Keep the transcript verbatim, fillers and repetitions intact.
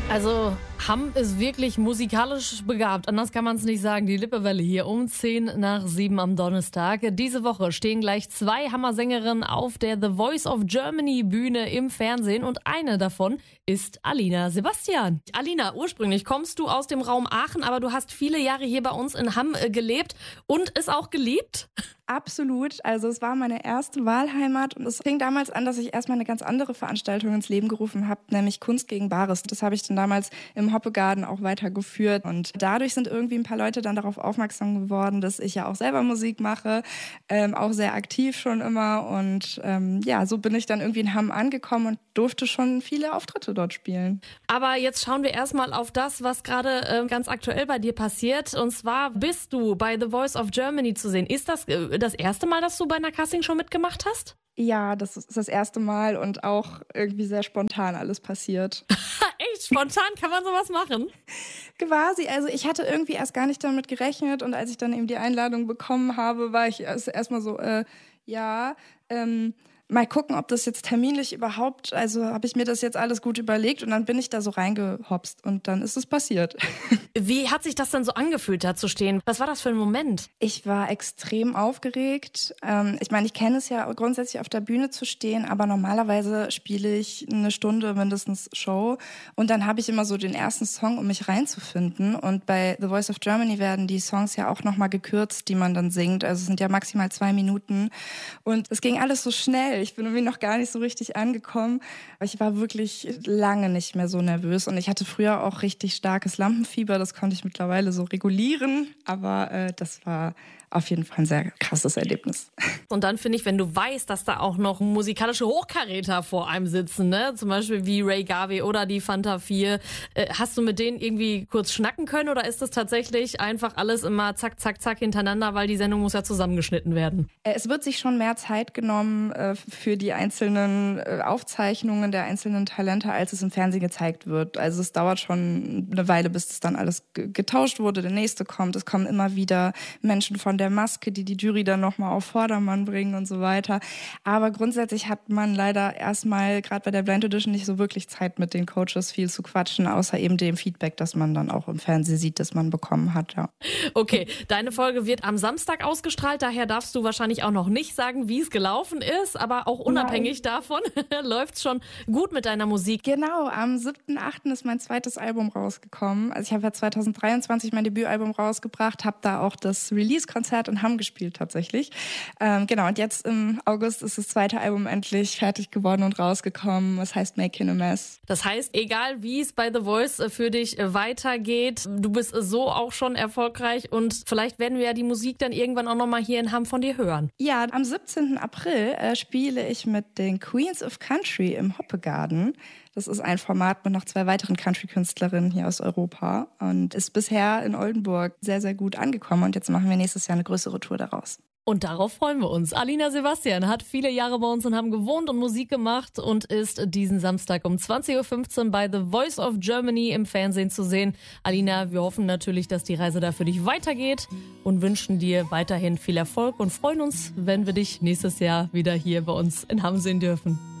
Also, Hamm ist wirklich musikalisch begabt. Anders kann man es nicht sagen. Die Lippewelle hier um zehn nach sieben am Donnerstag. Diese Woche stehen gleich zwei Hammer-Sängerinnen auf der The Voice of Germany Bühne im Fernsehen und eine davon ist Alina Sebastian. Alina, ursprünglich kommst du aus dem Raum Aachen, aber du hast viele Jahre hier bei uns in Hamm äh, gelebt und es auch geliebt. Absolut. Also es war meine erste Wahlheimat und es fing damals an, dass ich erstmal eine ganz andere Veranstaltung ins Leben gerufen habe, nämlich Kunst gegen Bares. Das habe ich dann damals im Hoppegarden auch weitergeführt und dadurch sind irgendwie ein paar Leute dann darauf aufmerksam geworden, dass ich ja auch selber Musik mache, ähm, auch sehr aktiv schon immer und ähm, ja, so bin ich dann irgendwie in Hamm angekommen und durfte schon viele Auftritte dort spielen. Aber jetzt schauen wir erstmal auf das, was gerade äh, ganz aktuell bei dir passiert und zwar bist du bei The Voice of Germany zu sehen. Ist das äh, das erste Mal, dass du bei einer Castingshow mitgemacht hast? Ja, das ist das erste Mal und auch irgendwie sehr spontan alles passiert. Echt? Spontan kann man sowas machen? Quasi, also ich hatte irgendwie erst gar nicht damit gerechnet und als ich dann eben die Einladung bekommen habe, war ich erst erstmal so, äh, ja, ähm, mal gucken, ob das jetzt terminlich überhaupt, also habe ich mir das jetzt alles gut überlegt und dann bin ich da so reingehopst und dann ist es passiert. Wie hat sich das denn so angefühlt, da zu stehen? Was war das für ein Moment? Ich war extrem aufgeregt. Ähm, ich meine, ich kenne es ja grundsätzlich auf der Bühne zu stehen, aber normalerweise spiele ich eine Stunde mindestens Show und dann habe ich immer so den ersten Song, um mich reinzufinden und bei The Voice of Germany werden die Songs ja auch nochmal gekürzt, die man dann singt. Also es sind ja maximal zwei Minuten und es ging alles so schnell. Ich bin irgendwie noch gar nicht so richtig angekommen. Aber ich war wirklich lange nicht mehr so nervös. Und ich hatte früher auch richtig starkes Lampenfieber. Das konnte ich mittlerweile so regulieren. Aber äh, das war auf jeden Fall ein sehr krasses Erlebnis. Und dann finde ich, wenn du weißt, dass da auch noch musikalische Hochkaräter vor einem sitzen, ne? Zum Beispiel wie Ray Garvey oder die Fanta vier, äh, hast du mit denen irgendwie kurz schnacken können oder ist das tatsächlich einfach alles immer zack, zack, zack hintereinander, weil die Sendung muss ja zusammengeschnitten werden? Es wird sich schon mehr Zeit genommen äh, für die einzelnen äh, Aufzeichnungen der einzelnen Talente, als es im Fernsehen gezeigt wird. Also es dauert schon eine Weile, bis das dann alles g- getauscht wurde, der nächste kommt. Es kommen immer wieder Menschen von der Maske, die die Jury dann nochmal auf Vordermann bringen und so weiter. Aber grundsätzlich hat man leider erstmal, gerade bei der Blind Audition, nicht so wirklich Zeit, mit den Coaches viel zu quatschen, außer eben dem Feedback, das man dann auch im Fernsehen sieht, das man bekommen hat. Ja. Okay, deine Folge wird am Samstag ausgestrahlt, daher darfst du wahrscheinlich auch noch nicht sagen, wie es gelaufen ist, aber auch unabhängig Nein. davon läuft's schon gut mit deiner Musik. Genau, am siebten achten ist mein zweites Album rausgekommen. Also ich habe ja zwanzig dreiundzwanzig mein Debütalbum rausgebracht, habe da auch das Release-Konzert in Hamm gespielt tatsächlich. Ähm, genau, und jetzt im August ist das zweite Album endlich fertig geworden und rausgekommen. Es heißt Making a Mess. Das heißt, egal wie es bei The Voice für dich weitergeht, du bist so auch schon erfolgreich und vielleicht werden wir ja die Musik dann irgendwann auch nochmal hier in Hamm von dir hören. Ja, am siebzehnten April äh, spiele ich mit den Queens of Country im Hoppegarden. Das ist ein Format mit noch zwei weiteren Country-Künstlerinnen hier aus Europa und ist bisher in Oldenburg sehr, sehr gut angekommen. Und jetzt machen wir nächstes Jahr eine größere Tour daraus. Und darauf freuen wir uns. Alina Sebastian hat viele Jahre bei uns in Hamm gewohnt und Musik gemacht und ist diesen Samstag um zwanzig Uhr fünfzehn bei The Voice of Germany im Fernsehen zu sehen. Alina, wir hoffen natürlich, dass die Reise da für dich weitergeht und wünschen dir weiterhin viel Erfolg und freuen uns, wenn wir dich nächstes Jahr wieder hier bei uns in Hamm sehen dürfen.